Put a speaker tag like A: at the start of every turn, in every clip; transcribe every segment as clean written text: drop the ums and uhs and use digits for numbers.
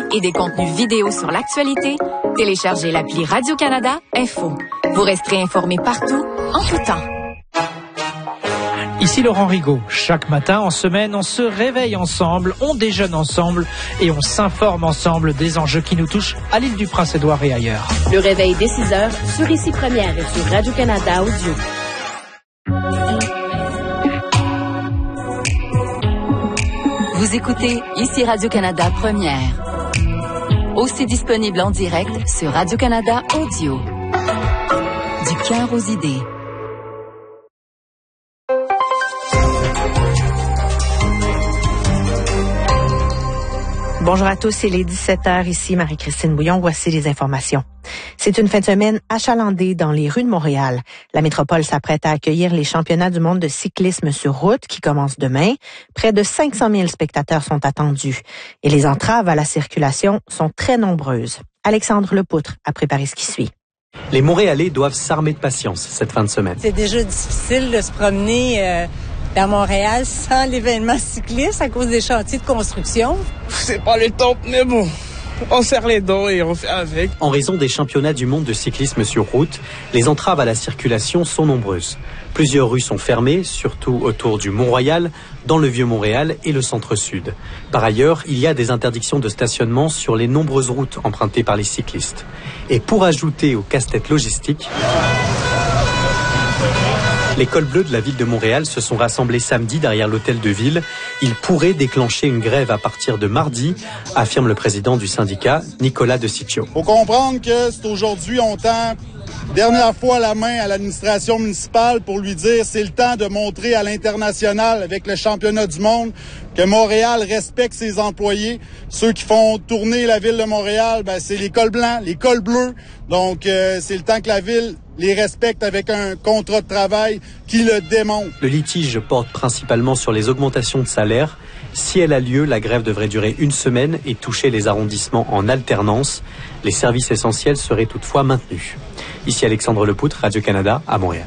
A: et des contenus vidéo sur l'actualité, téléchargez l'appli Radio-Canada Info. Vous resterez informés partout, en tout temps.
B: Ici Laurent Rigaud. Chaque matin, en semaine, on se réveille ensemble, on déjeune ensemble et on s'informe ensemble des enjeux qui nous touchent à l'île du Prince-Édouard et ailleurs.
C: Le réveil dès 6h sur Ici Première et sur Radio-Canada Audio.
A: Vous écoutez Ici Radio-Canada Première. Aussi disponible en direct sur Radio-Canada Audio. Du cœur aux idées.
D: Bonjour à tous, il est 17h ici, Marie-Christine Bouillon. Voici les informations. C'est une fin de semaine achalandée dans les rues de Montréal. La métropole s'apprête à accueillir les championnats du monde de cyclisme sur route qui commencent demain. Près de 500 000 spectateurs sont attendus. Et les entraves à la circulation sont très nombreuses. Alexandre Lepoutre a préparé ce qui suit.
E: Les Montréalais doivent s'armer de patience cette fin de semaine.
F: C'est déjà difficile de se promener dans Montréal sans l'événement cycliste à cause des chantiers de construction.
G: C'est pas le top, mais bon, on serre les dents et on fait avec.
E: En raison des championnats du monde de cyclisme sur route, les entraves à la circulation sont nombreuses. Plusieurs rues sont fermées, surtout autour du Mont-Royal, dans le Vieux-Montréal et le centre-sud. Par ailleurs, il y a des interdictions de stationnement sur les nombreuses routes empruntées par les cyclistes. Et pour ajouter au casse-tête logistique, les cols bleus de la ville de Montréal se sont rassemblés samedi derrière l'hôtel de ville. Ils pourraient déclencher une grève à partir de mardi, affirme le président du syndicat, Nicolas De Ciccio.
H: Faut comprendre que c'est aujourd'hui, on tend dernière fois la main à l'administration municipale pour lui dire c'est le temps de montrer à l'international avec le championnat du monde que Montréal respecte ses employés. Ceux qui font tourner la ville de Montréal, c'est les cols blancs, les cols bleus. Donc, c'est le temps que la ville les respecte avec un contrat de travail qui le démontre.
E: Le litige porte principalement sur les augmentations de salaire. Si elle a lieu, la grève devrait durer une semaine et toucher les arrondissements en alternance. Les services essentiels seraient toutefois maintenus. Ici Alexandre Lepoutre, Radio-Canada, à Montréal.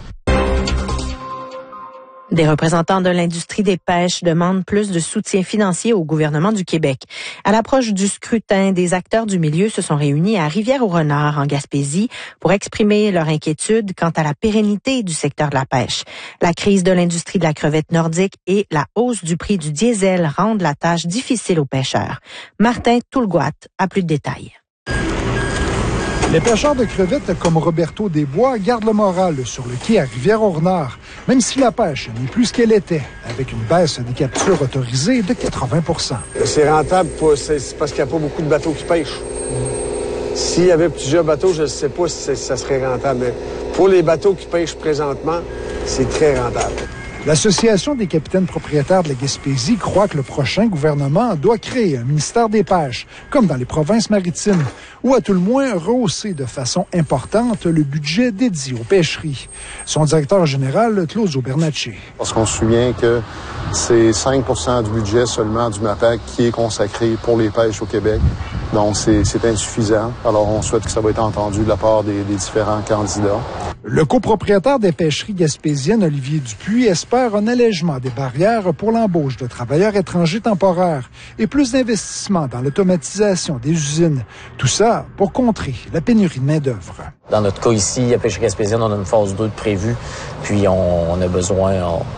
D: Des représentants de l'industrie des pêches demandent plus de soutien financier au gouvernement du Québec. À l'approche du scrutin, des acteurs du milieu se sont réunis à Rivière-au-Renard, en Gaspésie, pour exprimer leur inquiétude quant à la pérennité du secteur de la pêche. La crise de l'industrie de la crevette nordique et la hausse du prix du diesel rendent la tâche difficile aux pêcheurs. Martin Toulgoat a plus de détails.
I: Les pêcheurs de crevettes comme Roberto Desbois gardent le moral sur le quai à Rivière-au-Renard, même si la pêche n'est plus ce qu'elle était, avec une baisse des captures autorisées de 80 %.
J: C'est rentable, c'est parce qu'il n'y a pas beaucoup de bateaux qui pêchent. S'il y avait plusieurs bateaux, je ne sais pas si ça serait rentable, mais pour les bateaux qui pêchent présentement, c'est très rentable.
I: L'Association des capitaines propriétaires de la Gaspésie croit que le prochain gouvernement doit créer un ministère des pêches, comme dans les provinces maritimes, ou à tout le moins rehausser de façon importante le budget dédié aux pêcheries. Son directeur général, Claudio Bernacci.
K: Parce qu'on se souvient que c'est 5 % du budget seulement du MAPAC qui est consacré pour les pêches au Québec. Donc, c'est insuffisant. Alors, on souhaite que ça va être entendu de la part des différents candidats.
I: Le copropriétaire des pêcheries gaspésiennes, Olivier Dupuis, espère un allègement des barrières pour l'embauche de travailleurs étrangers temporaires et plus d'investissements dans l'automatisation des usines. Tout ça pour contrer la pénurie de main-d'œuvre.
L: Dans notre cas ici, à Pêcherie gaspésienne, on a une phase 2 de prévue, puis on a besoin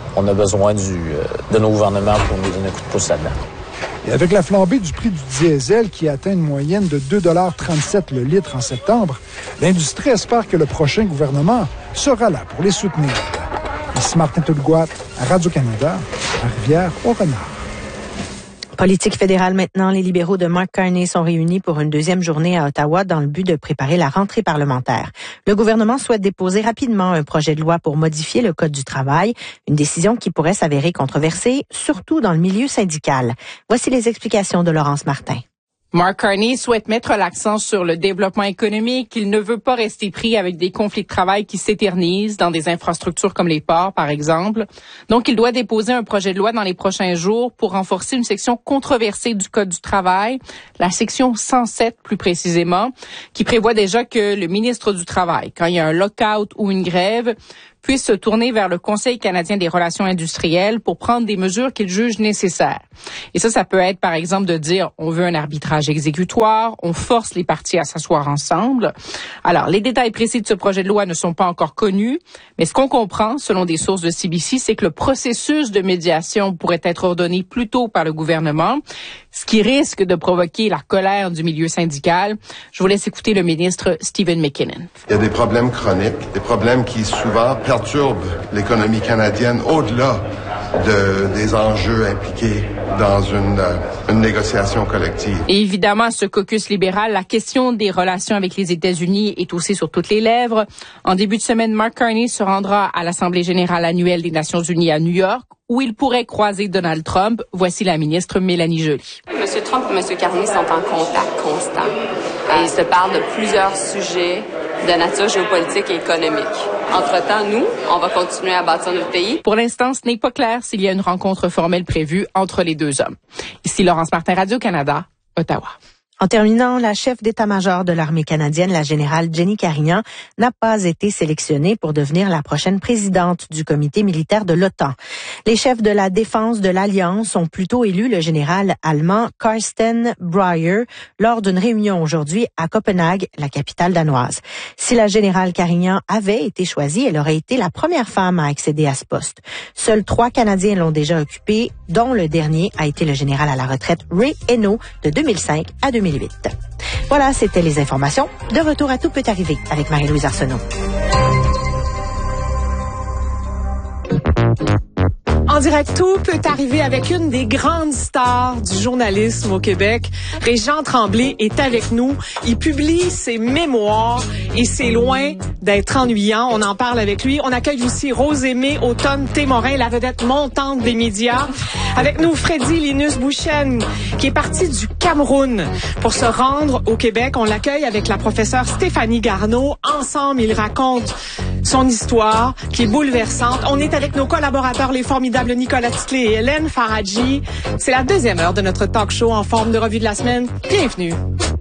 L: de nos gouvernements pour nous donner un coup de pouce là-dedans.
I: Et avec la flambée du prix du diesel qui atteint une moyenne de 2,37 $ le litre en septembre, l'industrie espère que le prochain gouvernement sera là pour les soutenir. Ici Martin Toulgoat, à Radio-Canada, à Rivière-au-Renard.
D: Politique fédérale maintenant, les libéraux de Mark Carney sont réunis pour une deuxième journée à Ottawa dans le but de préparer la rentrée parlementaire. Le gouvernement souhaite déposer rapidement un projet de loi pour modifier le Code du travail, une décision qui pourrait s'avérer controversée, surtout dans le milieu syndical. Voici les explications de Laurence Martin.
M: Mark Carney souhaite mettre l'accent sur le développement économique. Il ne veut pas rester pris avec des conflits de travail qui s'éternisent dans des infrastructures comme les ports, par exemple. Donc, il doit déposer un projet de loi dans les prochains jours pour renforcer une section controversée du Code du travail, la section 107 plus précisément, qui prévoit déjà que le ministre du Travail, quand il y a un lock-out ou une grève, puisse se tourner vers le Conseil canadien des relations industrielles pour prendre des mesures qu'il juge nécessaires. Et ça peut être, par exemple, de dire on veut un arbitrage exécutoire, on force les parties à s'asseoir ensemble. Alors, les détails précis de ce projet de loi ne sont pas encore connus, mais ce qu'on comprend, selon des sources de CBC, c'est que le processus de médiation pourrait être ordonné plus tôt par le gouvernement, ce qui risque de provoquer la colère du milieu syndical. Je vous laisse écouter le ministre Stephen McKinnon.
N: Il y a des problèmes chroniques, des problèmes qui souvent perturbent l'économie canadienne au-delà des enjeux impliqués dans une négociation collective.
M: Et évidemment, ce caucus libéral, la question des relations avec les États-Unis est aussi sur toutes les lèvres. En début de semaine, Mark Carney se rendra à l'Assemblée générale annuelle des Nations unies à New York, où il pourrait croiser Donald Trump. Voici la ministre Mélanie Joly.
O: M. Trump et M. Carney sont en contact constant. Et ils se parlent de plusieurs sujets de nature géopolitique et économique. Entre-temps, nous, on va continuer à bâtir notre pays.
M: Pour l'instant, ce n'est pas clair s'il y a une rencontre formelle prévue entre les deux hommes. Ici Laurence Martin, Radio-Canada, Ottawa.
D: En terminant, la chef d'état-major de l'armée canadienne, la générale Jenny Carignan, n'a pas été sélectionnée pour devenir la prochaine présidente du comité militaire de l'OTAN. Les chefs de la défense de l'Alliance ont plutôt élu le général allemand Carsten Breuer lors d'une réunion aujourd'hui à Copenhague, la capitale danoise. Si la générale Carignan avait été choisie, elle aurait été la première femme à accéder à ce poste. Seuls 3 Canadiens l'ont déjà occupé, dont le dernier a été le général à la retraite Ray Eno de 2005 à 2008. Voilà, c'était les informations. De retour à Tout peut arriver avec Marie-Louise Arsenault.
P: En direct, tout peut arriver avec une des grandes stars du journalisme au Québec. Régent Tremblay est avec nous. Il publie ses mémoires et c'est loin d'être ennuyant. On en parle avec lui. On accueille aussi Rose-Aimée Automne-Témorin, la vedette montante des médias. Avec nous, Freddy Linus Bouchen, qui est parti du Cameroun pour se rendre au Québec. On l'accueille avec la professeure Stéphanie Garneau. Ensemble, ils racontent son histoire qui est bouleversante. On est avec nos collaborateurs, les formidables Nicolas Titley et Hélène Faradji. C'est la deuxième heure de notre talk show en forme de revue de la semaine. Bienvenue.